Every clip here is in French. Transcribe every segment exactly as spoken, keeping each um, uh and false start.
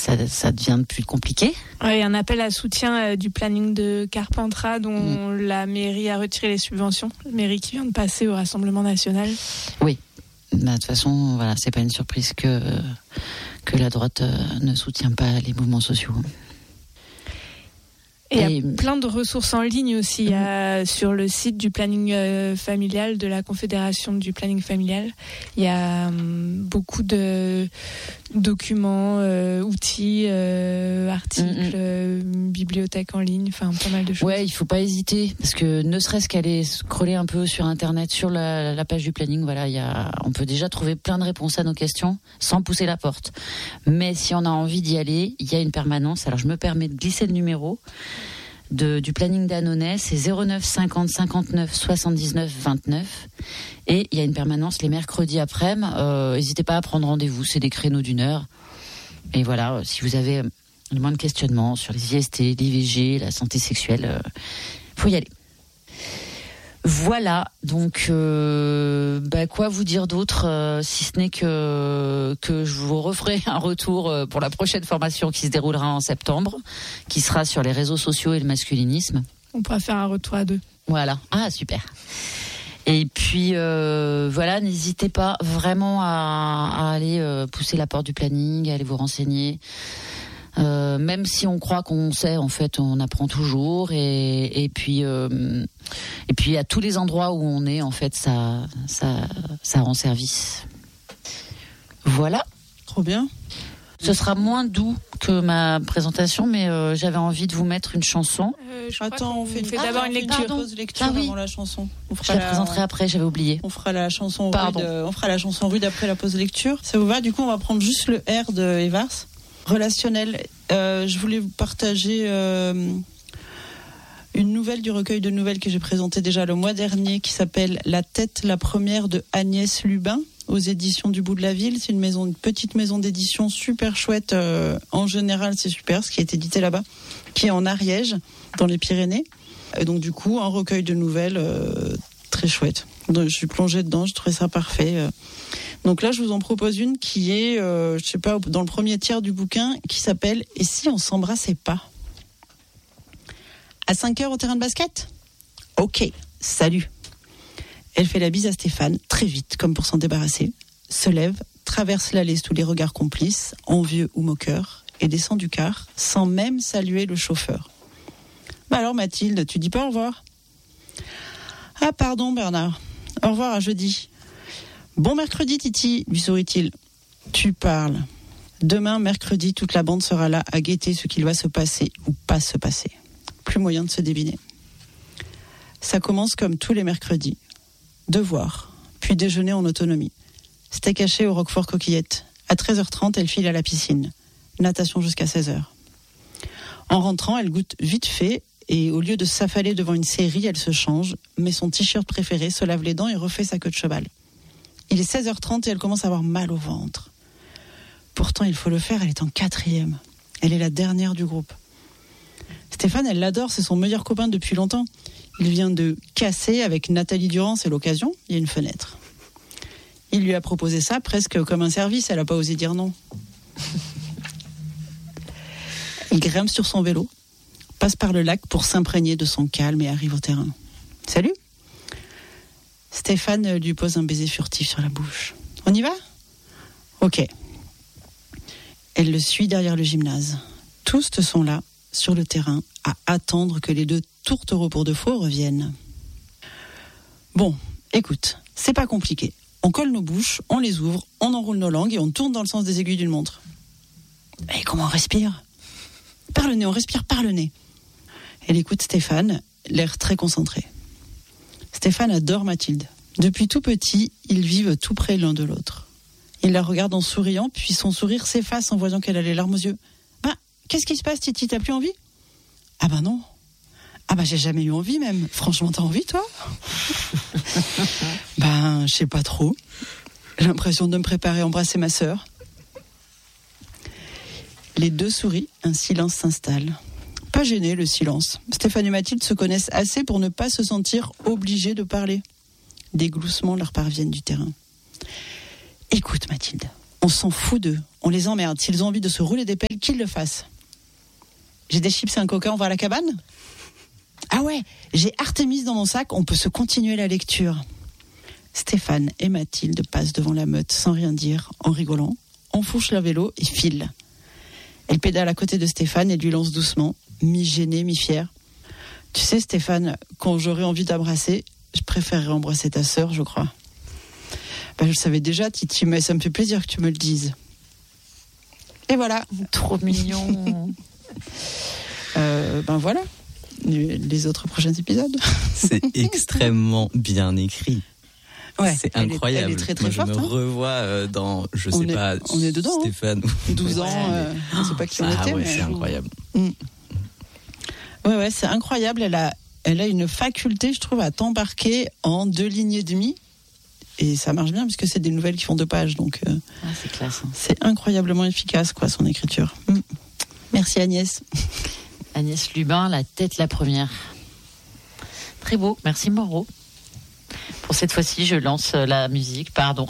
ça, ça devient plus compliqué. Oui, il y a un appel à soutien euh, du planning de Carpentras dont mmh. la mairie a retiré les subventions. La mairie qui vient de passer au Rassemblement national. Oui, bah, de toute façon, voilà, c'est pas une surprise que, que la droite euh, ne soutient pas les mouvements sociaux. Et il y a plein de ressources en ligne aussi. Il y a sur le site du planning euh, familial, de la Confédération du planning familial, il y a hum, beaucoup de documents, euh, outils, euh, articles, mm-hmm. euh, bibliothèques en ligne, enfin pas mal de choses. Ouais, il faut pas hésiter parce que ne serait-ce qu'aller scroller un peu sur internet, sur la, la page du planning, voilà, il y a, on peut déjà trouver plein de réponses à nos questions sans pousser la porte. Mais si on a envie d'y aller, il y a une permanence. Alors je me permets de glisser le numéro. De, du planning d'Annonay, c'est zéro neuf cinquante cinquante-neuf soixante-dix-neuf vingt-neuf et il y a une permanence les mercredis après-midi. Euh, n'hésitez pas à prendre rendez-vous, c'est des créneaux d'une heure. Et voilà, si vous avez le moins de questionnements sur les I S T, l'I V G, la santé sexuelle, euh, faut y aller. Voilà, donc euh, bah quoi vous dire d'autre euh, si ce n'est que que je vous referai un retour euh, pour la prochaine formation qui se déroulera en septembre, qui sera sur les réseaux sociaux et le masculinisme. On pourra faire un retour à deux. Voilà, ah super. Et puis euh, voilà, n'hésitez pas vraiment à, à aller euh, pousser la porte du planning, à aller vous renseigner. Euh, même si on croit qu'on sait, en fait, on apprend toujours. Et, et puis, euh, et puis à tous les endroits où on est, en fait, ça, ça, ça rend service. Voilà. Trop bien. Ce sera moins doux que ma présentation, mais euh, j'avais envie de vous mettre une chanson. Euh, je Attends, on fait, fait ah, d'abord on une fait lecture. Une pause lecture ah, oui. avant la chanson. On je la, la présenterai après, j'avais oublié. On fera la chanson Pardon. rude. On fera la chanson rude après la pause lecture. Ça vous va? Du coup, on va prendre juste le R de Evars. Relationnel. Euh, je voulais vous partager euh, une nouvelle du recueil de nouvelles que j'ai présenté déjà le mois dernier, qui s'appelle La tête, la première de Agnès Lubin, aux éditions du Bout de la Ville. C'est une maison, une petite maison d'édition super chouette. Euh, en général, c'est super ce qui est édité là-bas, qui est en Ariège, dans les Pyrénées. Et donc du coup, un recueil de nouvelles euh, très chouette. Donc, je suis plongée dedans, je trouvais ça parfait. Euh. Donc là, je vous en propose une qui est, euh, je sais pas, dans le premier tiers du bouquin, qui s'appelle « Et si on s'embrassait pas ?» À cinq heures au terrain de basket ? Ok, salut. Elle fait la bise à Stéphane, très vite, comme pour s'en débarrasser, se lève, traverse l'allée sous les regards complices, envieux ou moqueurs, et descend du car, sans même saluer le chauffeur. Bah alors Mathilde, tu dis pas au revoir ? Ah pardon Bernard, au revoir à jeudi. Bon mercredi Titi, lui sourit-il. Tu parles. Demain, mercredi, toute la bande sera là à guetter ce qu'il va se passer ou pas se passer. Plus moyen de se deviner. Ça commence comme tous les mercredis. Devoir, puis déjeuner en autonomie. Steak haché au Roquefort coquillette. À treize heures trente, elle file à la piscine. Natation jusqu'à seize heures. En rentrant, elle goûte vite fait et au lieu de s'affaler devant une série, elle se change, met son t-shirt préféré, se lave les dents et refait sa queue de cheval. Il est seize heures trente et elle commence à avoir mal au ventre. Pourtant, il faut le faire, elle est en quatrième. Elle est la dernière du groupe. Stéphane, elle l'adore, c'est son meilleur copain depuis longtemps. Il vient de casser avec Nathalie Durand, c'est l'occasion, il y a une fenêtre. Il lui a proposé ça presque comme un service, elle n'a pas osé dire non. Il grimpe sur son vélo, passe par le lac pour s'imprégner de son calme et arrive au terrain. Salut. Stéphane lui pose un baiser furtif sur la bouche. On y va ? Ok. Elle le suit derrière le gymnase. Tous sont là, sur le terrain, à attendre que les deux tourtereaux pour de faux reviennent. Bon, écoute, c'est pas compliqué. On colle nos bouches, on les ouvre, on enroule nos langues et on tourne dans le sens des aiguilles d'une montre. Et comment on respire ? Par le nez, on respire par le nez. Elle écoute Stéphane, l'air très concentré. Stéphane adore Mathilde. Depuis tout petit, ils vivent tout près l'un de l'autre. Il la regarde en souriant, puis son sourire s'efface en voyant qu'elle a les larmes aux yeux. Ben, qu'est-ce qui se passe, Titi ? T'as plus envie ? Ah ben non. Ah ben j'ai jamais eu envie même. Franchement, t'as envie, toi ? Ben, je sais pas trop. J'ai l'impression de me préparer à embrasser ma sœur. Les deux sourient, un silence s'installe. Pas gêné, le silence. Stéphane et Mathilde se connaissent assez pour ne pas se sentir obligés de parler. Des gloussements leur parviennent du terrain. Écoute, Mathilde, On s'en fout d'eux. On les emmerde. S'ils ont envie de se rouler des pelles, qu'ils le fassent. J'ai des chips et un coca, on va à la cabane ? Ah ouais, j'ai Artémis dans mon sac, on peut se continuer la lecture. Stéphane et Mathilde passent devant la meute sans rien dire, en rigolant, enfourchent leur vélo et filent. Elle pédale à côté de Stéphane et lui lance doucement, mi-gênée, mi-fière. Tu sais Stéphane, quand j'aurais envie d'embrasser, je préférerais embrasser ta sœur, je crois. Ben, je le savais déjà, Titi, mais ça me fait plaisir que tu me le dises. Et voilà. Trop mignon. euh, ben voilà, les autres prochains épisodes. C'est extrêmement bien écrit. Ouais, c'est elle incroyable. Est, elle est très, très Moi, forte, je me hein. revois euh, dans, je on sais est, pas, on est dedans, Stéphane. Hein. douze ans, euh, je sais pas qui on ah, était. Ouais, mais... c'est incroyable. Mmh. Ouais, ouais, c'est incroyable. Elle a, elle a une faculté, je trouve, à t'embarquer en deux lignes et demie. Et ça marche bien, puisque c'est des nouvelles qui font deux pages. Donc, euh, ah, c'est classe. Hein. C'est incroyablement efficace, quoi, son écriture. Mmh. Merci Agnès. Agnès Lubin, La tête la première. Très beau, merci Moreau. Pour cette fois-ci, je lance la musique, pardon.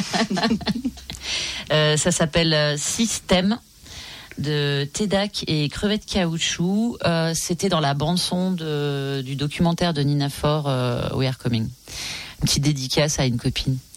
euh, ça s'appelle Système de Tedak et Crevette Caoutchouc. Euh, c'était dans la bande-son de, du documentaire de Nina Fort, euh, We Are Coming. Une petite dédicace à une copine.